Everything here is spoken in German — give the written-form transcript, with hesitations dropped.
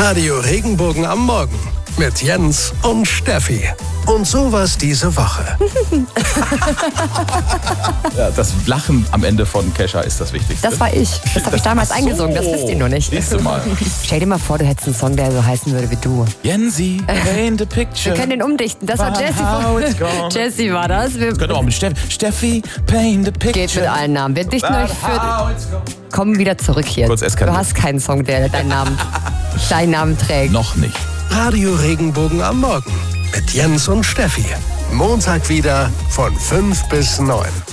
Radio Regenbogen am Morgen mit Jens und Steffi. Und sowas diese Woche. Ja, das Lachen am Ende von Kesha ist das Wichtigste. Das war ich. Das habe ich damals eingesungen, das wisst ihr nur nicht. Siehst du mal. Stell dir mal vor, du hättest einen Song, der so heißen würde wie du. Jensi, paint a picture. Wir können den umdichten. Das war Jessie. Jessie war das. Das könnte auch mit Steffi, paint a picture. Geht mit allen Namen. Wir dichten euch für... Komm wieder zurück hier. Kurz eskaliert. Du hast keinen Song, der deinen Namen trägt. Noch nicht. Radio Regenbogen am Morgen mit Jens und Steffi. Montag wieder von 5 bis 9.